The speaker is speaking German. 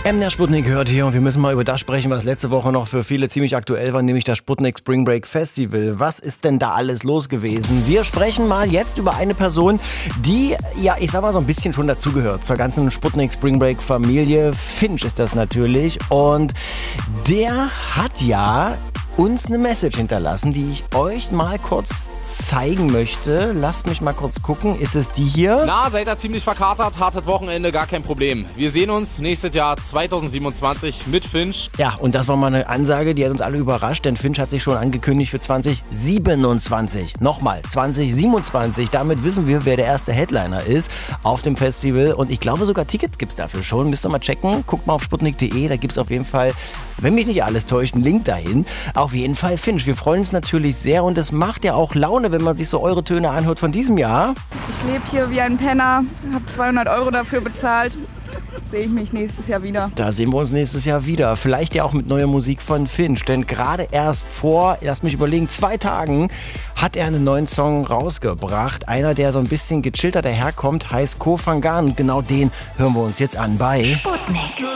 Der Sputnik hört hier und wir müssen mal über das sprechen, was letzte Woche noch für viele ziemlich aktuell war, nämlich das Sputnik Spring Break Festival. Was ist denn da alles los gewesen? Wir sprechen mal jetzt über eine Person, die, ja, ich sag mal so ein bisschen schon dazugehört zur ganzen Sputnik Spring Break Familie. Finch ist das natürlich und der hat ja uns eine Message hinterlassen, die ich euch mal kurz zeigen möchte. Lasst mich mal kurz gucken. Ist es die hier? Na, seid ihr ziemlich verkatert, hartes Wochenende, gar kein Problem. Wir sehen uns nächstes Jahr 2027 mit Finch. Ja, und das war mal eine Ansage, die hat uns alle überrascht, denn Finch hat sich schon angekündigt für 2027. Nochmal, 2027. Damit wissen wir, wer der erste Headliner ist auf dem Festival. Und ich glaube, sogar Tickets gibt's dafür schon. Müsst ihr mal checken. Guckt mal auf sputnik.de. Da gibt's auf jeden Fall, wenn mich nicht alles täuscht, einen Link dahin. Auf jeden Fall Finch. Wir freuen uns natürlich sehr und es macht ja auch Laune, wenn man sich so eure Töne anhört von diesem Jahr. Ich lebe hier wie ein Penner, habe 200 € dafür bezahlt. Sehe ich mich nächstes Jahr wieder. Da sehen wir uns nächstes Jahr wieder. Vielleicht ja auch mit neuer Musik von Finch. Denn gerade erst vor, lasst mich überlegen, 2 Tagen hat er einen neuen Song rausgebracht. Einer, der so ein bisschen gechillter daherkommt, heißt Koh Phangan. Und genau den hören wir uns jetzt an bei Sputnik.